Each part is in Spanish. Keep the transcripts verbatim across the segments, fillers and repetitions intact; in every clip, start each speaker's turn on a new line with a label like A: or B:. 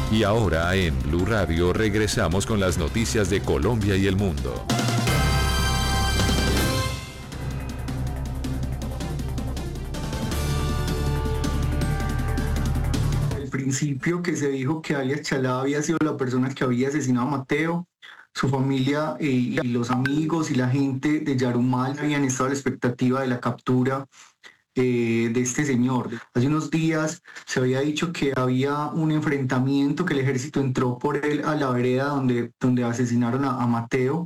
A: Y ahora en Blue Radio regresamos con las noticias de Colombia y el mundo.
B: Al principio que se dijo que alias Chalá había sido la persona que había asesinado a Mateo, su familia eh, y los amigos y la gente de Yarumal habían estado a la expectativa de la captura Eh, de este señor. Hace unos días se había dicho que había un enfrentamiento, que el ejército entró por él a la vereda donde, donde asesinaron a, a Mateo,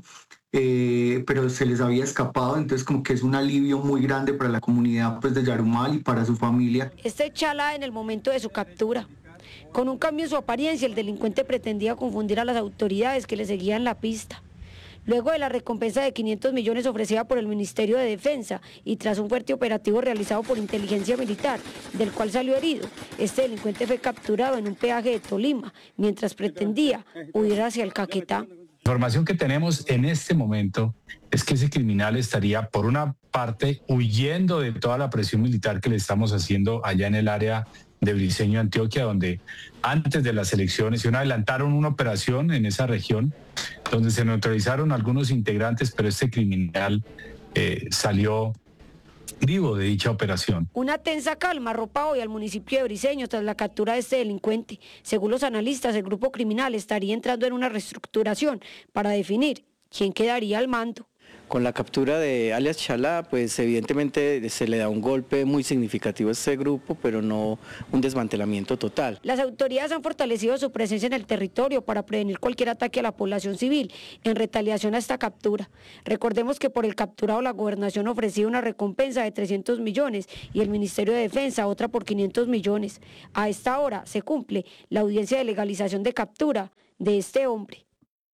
B: eh, pero se les había escapado, entonces como que es un alivio muy grande para la comunidad pues, de Yarumal y para su familia.
C: Este Chalá en el momento de su captura, con un cambio en su apariencia, el delincuente pretendía confundir a las autoridades que le seguían la pista. Luego de la recompensa de quinientos millones ofrecida por el Ministerio de Defensa y tras un fuerte operativo realizado por inteligencia militar, del cual salió herido, este delincuente fue capturado en un peaje de Tolima, mientras pretendía huir hacia el Caquetá.
D: La información que tenemos en este momento es que ese criminal estaría, por una parte, huyendo de toda la presión militar que le estamos haciendo allá en el área de Briceño, Antioquia, donde antes de las elecciones se adelantaron una operación en esa región donde se neutralizaron algunos integrantes, pero este criminal eh, salió vivo de dicha operación.
C: Una tensa calma arropa hoy al municipio de Briceño tras la captura de este delincuente. Según los analistas, el grupo criminal estaría entrando en una reestructuración para definir quién quedaría al mando.
E: Con la captura de alias Chalá, pues evidentemente se le da un golpe muy significativo a este grupo, pero no un desmantelamiento total.
C: Las autoridades han fortalecido su presencia en el territorio para prevenir cualquier ataque a la población civil en retaliación a esta captura. Recordemos que por el capturado la gobernación ofrecía una recompensa de trescientos millones y el Ministerio de Defensa otra por quinientos millones. A esta hora se cumple la audiencia de legalización de captura de este hombre.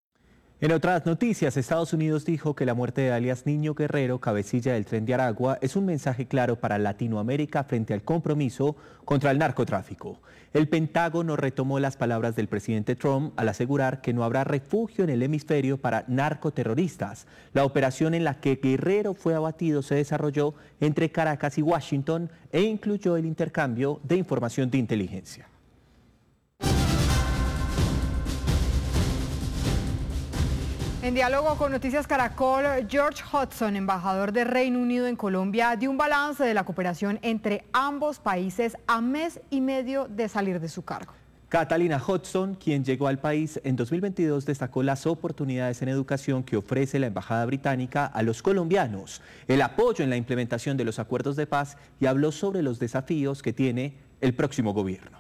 F: En otras noticias, Estados Unidos dijo que la muerte de alias Niño Guerrero, cabecilla del Tren de Aragua, es un mensaje claro para Latinoamérica frente al compromiso contra el narcotráfico. El Pentágono retomó las palabras del presidente Trump al asegurar que no habrá refugio en el hemisferio para narcoterroristas. La operación en la que Guerrero fue abatido se desarrolló entre Caracas y Washington e incluyó el intercambio de información de inteligencia.
G: En diálogo con Noticias Caracol, George Hudson, embajador de Reino Unido en Colombia, dio un balance de la cooperación entre ambos países a mes y medio de salir de su cargo.
F: Catalina Hudson, quien llegó al país en dos mil veintidós, destacó las oportunidades en educación que ofrece la Embajada Británica a los colombianos, el apoyo en la implementación de los acuerdos de paz y habló sobre los desafíos que tiene el próximo gobierno.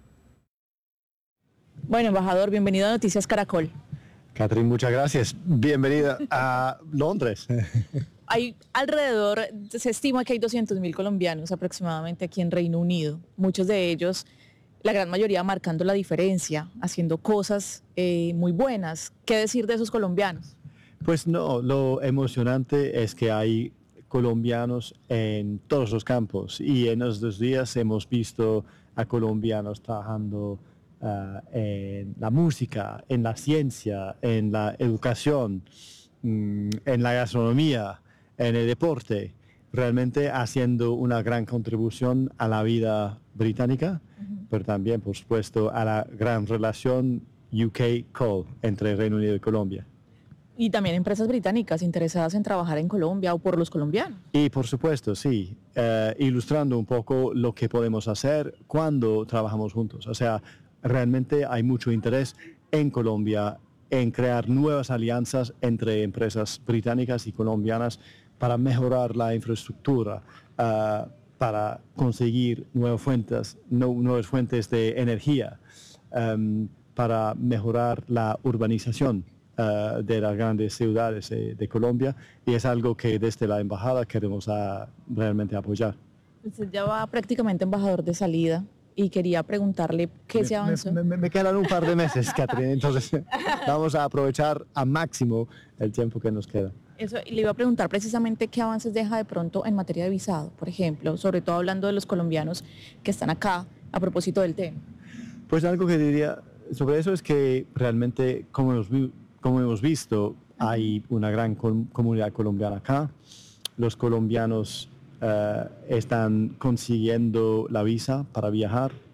H: Bueno, embajador, bienvenido a Noticias Caracol.
I: Catherine, muchas gracias. Bienvenida a Londres.
H: Hay alrededor, se estima que hay doscientos mil colombianos aproximadamente aquí en Reino Unido. Muchos de ellos, la gran mayoría marcando la diferencia, haciendo cosas eh, muy buenas. ¿Qué decir de esos colombianos?
I: Pues no, lo emocionante es que hay colombianos en todos los campos y en estos días hemos visto a colombianos trabajando Uh, en la música, en la ciencia, en la educación, mm, en la gastronomía, en el deporte, realmente haciendo una gran contribución a la vida británica, uh-huh. pero también, por supuesto, a la gran relación U K-Col entre Reino Unido y Colombia.
H: Y también empresas británicas interesadas en trabajar en Colombia o por los colombianos.
I: Y por supuesto, sí, uh, ilustrando un poco lo que podemos hacer cuando trabajamos juntos. O sea, realmente hay mucho interés en Colombia en crear nuevas alianzas entre empresas británicas y colombianas para mejorar la infraestructura, uh, para conseguir nuevas fuentes, no, nuevas fuentes de energía, um, para mejorar la urbanización uh, de las grandes ciudades de, de Colombia, y es algo que desde la embajada queremos uh, realmente apoyar.
H: Usted ya va prácticamente embajador de salida. Y quería preguntarle qué
I: me,
H: se avanzó.
I: Me, me, me quedan un par de meses, Catherine, entonces vamos a aprovechar a máximo el tiempo que nos queda.
H: Eso, le iba a preguntar precisamente qué avances deja de pronto en materia de visado, por ejemplo, sobre todo hablando de los colombianos que están acá a propósito del tema.
I: Pues algo que diría sobre eso es que realmente, como hemos, como hemos visto, hay una gran comunidad colombiana acá. Los colombianos Uh, están consiguiendo la visa para viajar,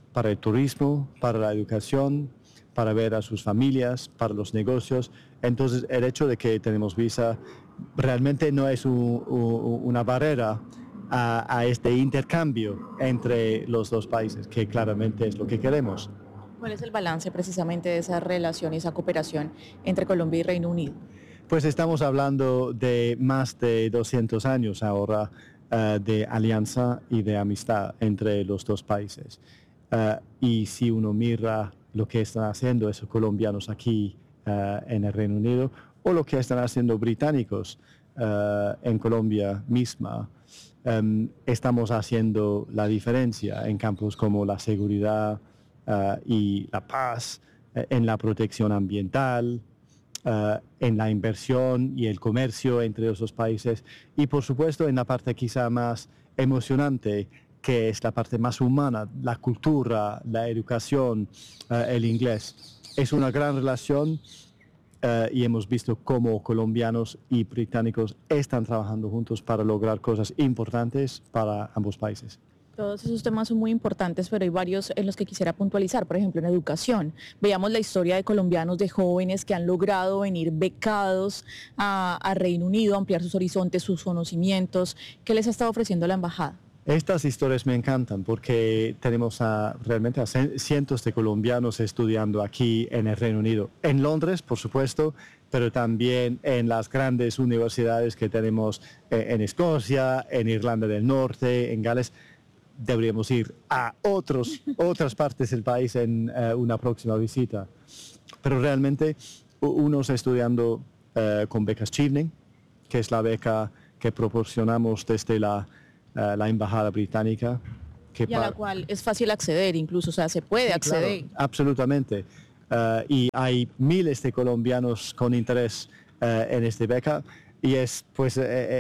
I: para el turismo, para la educación, para ver a sus familias, para los negocios. Entonces, el hecho de que tenemos visa realmente no es un, un, una barrera a, a este intercambio entre los dos países, que claramente es lo que queremos.
H: ¿Cuál es el balance precisamente de esa relación y esa cooperación entre Colombia y Reino Unido?
I: Pues estamos hablando de más de doscientos años ahora uh, de alianza y de amistad entre los dos países. Uh, y si uno mira lo que están haciendo esos colombianos aquí uh, en el Reino Unido o lo que están haciendo británicos uh, en Colombia misma, um, estamos haciendo la diferencia en campos como la seguridad, Uh, y la paz, uh, en la protección ambiental, uh, en la inversión y el comercio entre los dos países y por supuesto en la parte quizá más emocionante, que es la parte más humana, la cultura, la educación, uh, el inglés. Es una gran relación uh, y hemos visto cómo colombianos y británicos están trabajando juntos para lograr cosas importantes para ambos países.
H: Todos esos temas son muy importantes, pero hay varios en los que quisiera puntualizar, por ejemplo, en educación. Veamos la historia de colombianos, de jóvenes que han logrado venir becados a, a Reino Unido, ampliar sus horizontes, sus conocimientos. ¿Qué les ha estado ofreciendo la embajada?
I: Estas historias me encantan porque tenemos a, realmente a cientos de colombianos estudiando aquí en el Reino Unido. En Londres, por supuesto, pero también en las grandes universidades que tenemos en Escocia, en Irlanda del Norte, en Gales. Deberíamos ir a otros, otras partes del país en uh, una próxima visita. Pero realmente unos estudiando uh, con becas Chevening, que es la beca que proporcionamos desde la, uh, la Embajada Británica. Que
H: y a la cual es fácil acceder incluso, o sea, se puede sí, acceder.
I: Claro, absolutamente. Uh, y hay miles de colombianos con interés uh, en esta beca y es, pues,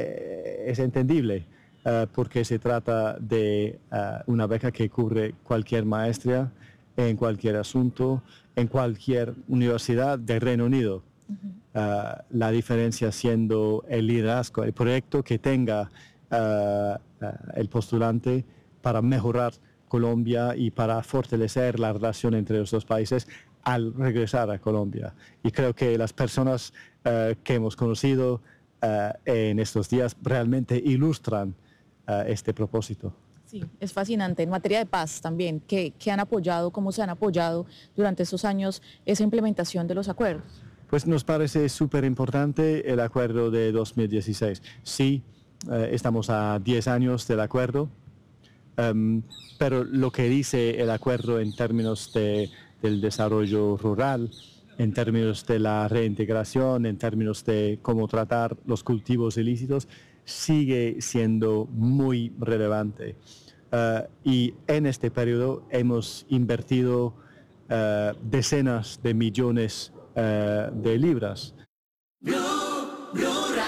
I: eh, es entendible. Uh, porque se trata de uh, una beca que cubre cualquier maestría en cualquier asunto, en cualquier universidad del Reino Unido. Uh-huh. Uh, la diferencia siendo el liderazgo, el proyecto que tenga uh, uh, el postulante para mejorar Colombia y para fortalecer la relación entre los dos países al regresar a Colombia. Y creo que las personas uh, que hemos conocido uh, en estos días realmente ilustran este propósito.
H: Sí, es fascinante. En materia de paz también, ¿qué, qué han apoyado, cómo se han apoyado durante estos años esa implementación de los acuerdos?
I: Pues nos parece súper importante el acuerdo de dos mil dieciséis. Sí, eh, estamos a diez años del acuerdo, um, pero lo que dice el acuerdo en términos de, del desarrollo rural, en términos de la reintegración, en términos de cómo tratar los cultivos ilícitos, sigue siendo muy relevante. Uh, y en este periodo hemos invertido uh, decenas de millones uh, de libras.
J: Blue, Blue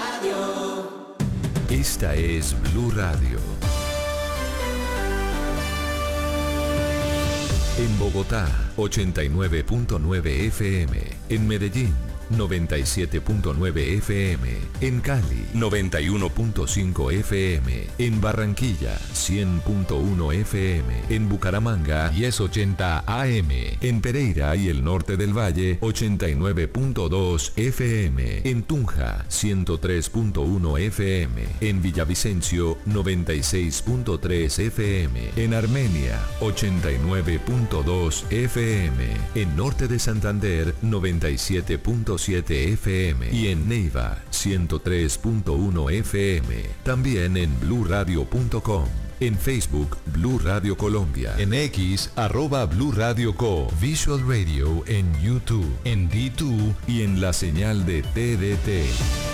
J: Radio.
A: Esta es Blue Radio. En Bogotá, ochenta y nueve punto nueve F M. En Medellín, noventa y siete punto nueve F M, en Cali noventa y uno punto cinco F M, en Barranquilla cien punto uno F M, en Bucaramanga diez ochenta A M, en Pereira y el norte del Valle ochenta y nueve punto dos F M, en Tunja ciento tres punto uno F M, en Villavicencio noventa y seis punto tres F M, en Armenia ochenta y nueve punto dos F M, en norte de Santander noventa y siete punto siete F M y en Neiva ciento tres punto uno F M. También en blue radio punto com. En Facebook, Blue Radio Colombia. En X, arroba Blue Radio Co. Visual Radio en YouTube, en D dos y en la señal de T D T.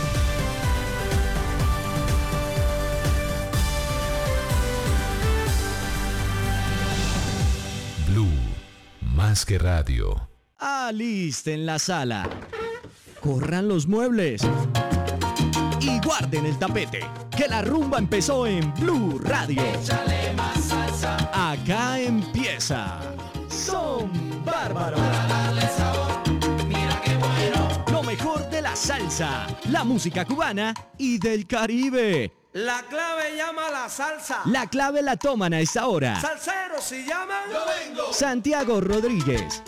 A: Blue, más que radio.
K: Alisten la sala. Corran los muebles y guarden el tapete, que la rumba empezó en Blue Radio.
J: Échale más salsa.
K: Acá empieza Son Bárbaros.
J: Para darle sabor, mira qué bueno.
K: Lo mejor de la salsa, la música cubana y del Caribe.
J: La clave llama a la salsa.
K: La clave la toman a esta hora.
J: Salsero, si llaman, yo vengo.
K: Santiago Rodríguez,